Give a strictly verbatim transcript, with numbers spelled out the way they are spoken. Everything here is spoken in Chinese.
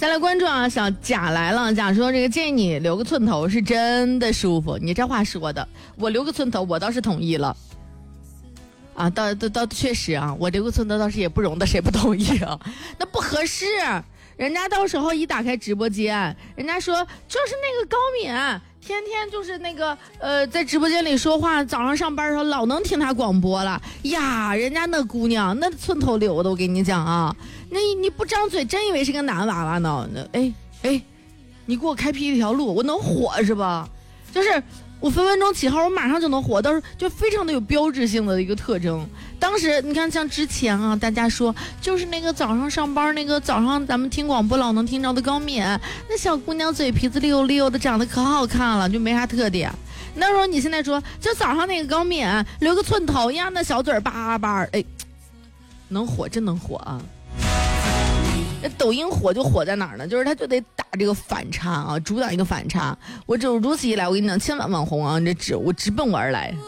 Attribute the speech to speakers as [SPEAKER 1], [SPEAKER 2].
[SPEAKER 1] 再来关注啊，小贾来了，贾说这个建议你留个寸头是真的舒服，你这话说的，我留个寸头我倒是同意了。啊，倒倒倒确实啊，我留个寸头倒是也不容得谁不同意啊，那不合适。人家到时候一打开直播间，人家说就是那个高敏，天天就是那个呃在直播间里说话，早上上班的时候老能听他广播了呀。人家那姑娘那寸头留的，我跟你讲啊，那你不张嘴真以为是个男娃娃呢。那哎哎，你给我开辟一条路，我能火是吧？就是我分分钟起号，我马上就能火，倒是就非常的有标志性的一个特征。当时你看，像之前啊，大家说就是那个早上上班，那个早上咱们听广播老能听着的高敏，那小姑娘嘴皮子溜溜的，长得可好看了，就没啥特点。那时候你现在说，就早上那个高敏留个寸头一样，那小嘴叭叭，哎，能火真能火啊！抖音火就火在哪儿呢？就是它就得打这个反差啊，主打一个反差。我只如此一来，我跟你讲，千万网红啊，这直我直奔我而来。